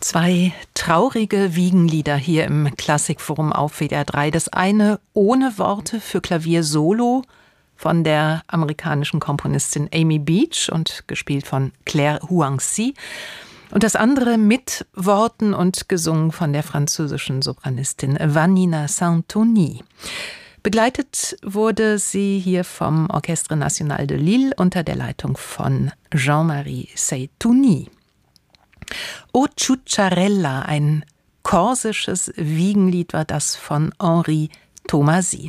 Zwei traurige Wiegenlieder hier im Klassikforum auf WDR 3. Das eine ohne Worte für Klavier Solo von der amerikanischen Komponistin Amy Beach und gespielt von Claire Huangzi. Und das andere mit Worten und gesungen von der französischen Sopranistin Vanina Santoni. Begleitet wurde sie hier vom Orchestre National de Lille unter der Leitung von Jean-Marie Seytouni. O Ciucciarella, ein korsisches Wiegenlied war das von Henri Thomasy.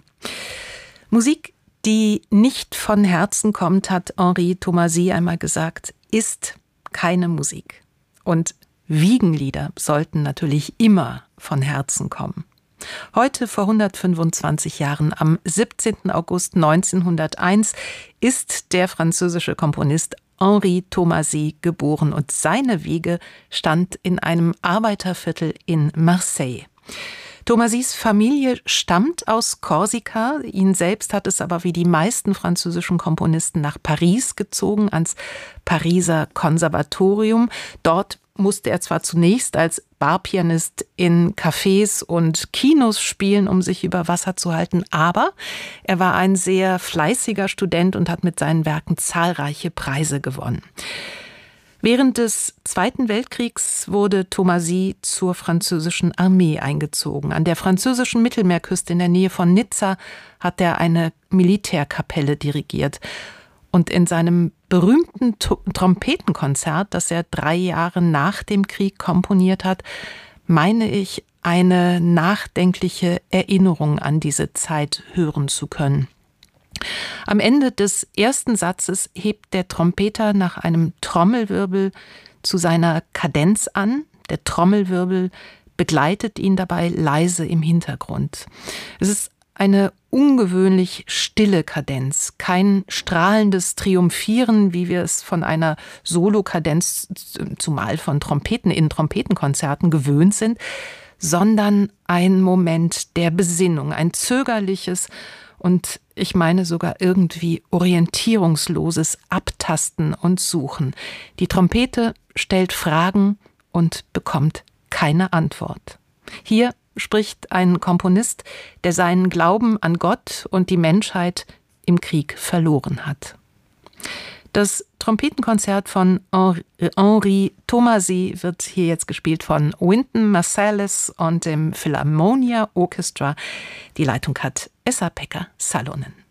Musik, die nicht von Herzen kommt, hat Henri Thomasy einmal gesagt, ist keine Musik. Und Wiegenlieder sollten natürlich immer von Herzen kommen. Heute, vor 125 Jahren, am 17. August 1901, ist der französische Komponist Henri Thomasy geboren und seine Wiege stand in einem Arbeiterviertel in Marseille. Thomasys Familie stammt aus Korsika, ihn selbst hat es aber wie die meisten französischen Komponisten nach Paris gezogen, ans Pariser Konservatorium. Dort musste er zwar zunächst als Barpianist in Cafés und Kinos spielen, um sich über Wasser zu halten, aber er war ein sehr fleißiger Student und hat mit seinen Werken zahlreiche Preise gewonnen. Während des Zweiten Weltkriegs wurde Thomasy zur französischen Armee eingezogen. An der französischen Mittelmeerküste in der Nähe von Nizza hat er eine Militärkapelle dirigiert. Und in seinem berühmten Trompetenkonzert, das er 3 Jahre nach dem Krieg komponiert hat, meine ich, eine nachdenkliche Erinnerung an diese Zeit hören zu können. Am Ende des ersten Satzes hebt der Trompeter nach einem Trommelwirbel zu seiner Kadenz an. Der Trommelwirbel begleitet ihn dabei leise im Hintergrund. Es ist eine ungewöhnlich stille Kadenz, kein strahlendes Triumphieren, wie wir es von einer Solokadenz, zumal von Trompeten in Trompetenkonzerten gewöhnt sind, sondern ein Moment der Besinnung, ein zögerliches und ich meine sogar irgendwie orientierungsloses Abtasten und Suchen. Die Trompete stellt Fragen und bekommt keine Antwort. Hier spricht ein Komponist, der seinen Glauben an Gott und die Menschheit im Krieg verloren hat. Das Trompetenkonzert von Henri Thomasy wird hier jetzt gespielt von Wynton Marsalis und dem Philharmonia Orchestra. Die Leitung hat Esa-Pekka Salonen.